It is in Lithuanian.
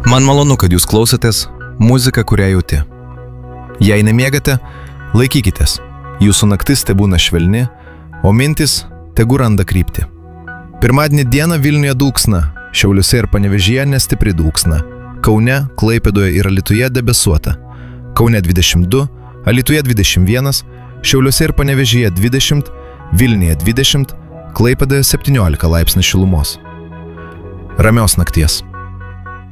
Man malonu, kad jūs klausotės muziką, kurią jauti. Jei nemiegate, laikykitės. Jūsų naktis te būna švelni, o mintis tegu randa kryptį. Pirmadienį dieną Vilniuje dulksna, Šiauliuose ir Panevėžyje nestipri dulksna. Kaune, Klaipėdoje ir Alytuje debesuota. Kaune 22, Alytuje 21, Šiauliuose ir Panevėžyje 20, Vilniuje 20, Klaipėdoje 17 laipsnių šilumos. Ramios nakties.